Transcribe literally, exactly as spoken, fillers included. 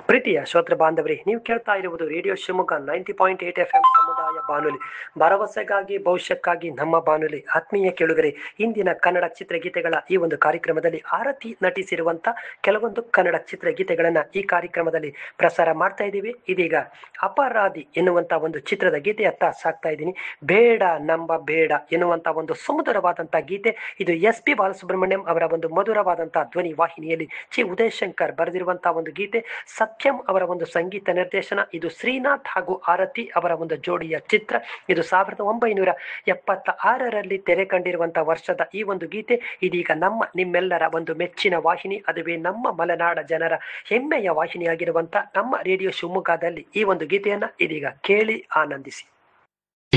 ಪ್ರೀತಿಯ ಶ್ರೋತೃ ಬಾಂಧವರೇ, ನೀವು ಕೇಳ್ತಾ ಇರುವುದು radio Shivamogga ninety point eight F M ಸಮುದಾಯ ಬಾನುಲಿ, ಭರವಸೆಗಾಗಿ ಭವಿಷ್ಯಕ್ಕಾಗಿ ನಮ್ಮ ಬಾನುಲಿ. ಆತ್ಮೀಯ ಕೇಳುಗರೆ, ಇಂದಿನ ಕನ್ನಡ ಚಿತ್ರಗೀತೆಗಳ ಈ ಒಂದು ಕಾರ್ಯಕ್ರಮದಲ್ಲಿ ಆರತಿ ನಟಿಸಿರುವಂತ ಕೆಲವೊಂದು ಕನ್ನಡ ಚಿತ್ರಗೀತೆಗಳನ್ನ ಈ ಕಾರ್ಯಕ್ರಮದಲ್ಲಿ ಪ್ರಸಾರ ಮಾಡ್ತಾ ಇದ್ದೀವಿ. ಇದೀಗ ಅಪರಾಧಿ ಎನ್ನುವಂತ ಒಂದು ಚಿತ್ರದ ಗೀತೆಯತ್ತ ಸಾಕ್ತಾ ಇದ್ದೀನಿ. ಬೇಡ ನಂಬ ಬೇಡ ಎನ್ನುವಂತ ಒಂದು ಸುಮಧುರವಾದಂತ ಗೀತೆ. ಇದು ಎಸ್ ಪಿ ಬಾಲಸುಬ್ರಹ್ಮಣ್ಯಂ ಅವರ ಒಂದು ಮಧುರವಾದಂತಹ ಧ್ವನಿ ವಾಹಿನಿಯಲ್ಲಿ ಚಿ ಉದಯಶಂಕರ್ ಬರೆದಿರುವಂತಹ ಒಂದು ಗೀತೆ. ಸತ್ಯಂ ಅವರ ಒಂದು ಸಂಗೀತ ನಿರ್ದೇಶನ. ಇದು ಶ್ರೀನಾಥ್ ಹಾಗೂ ಆರತಿ ಅವರ ಒಂದು ಜೋಡಿಯ ಚಿತ್ರ. ಇದು ಸಾವಿರದ ಒಂಬೈನೂರ ಎಪ್ಪತ್ತ ಆರರಲ್ಲಿ ತೆರೆ ಕಂಡಿರುವಂತಹ ವರ್ಷದ ಈ ಒಂದು ಗೀತೆ ಇದೀಗ ನಮ್ಮ ನಿಮ್ಮೆಲ್ಲರ ಒಂದು ಮೆಚ್ಚಿನ ವಾಹಿನಿ, ಅದುವೇ ನಮ್ಮ ಮಲೆನಾಡ ಜನರ ಹೆಮ್ಮೆಯ ವಾಹಿನಿಯಾಗಿರುವಂತ ನಮ್ಮ ರೇಡಿಯೋ ಶಿವಮೊಗ್ಗದಲ್ಲಿ ಈ ಒಂದು ಗೀತೆಯನ್ನ ಇದೀಗ ಕೇಳಿ ಆನಂದಿಸಿ.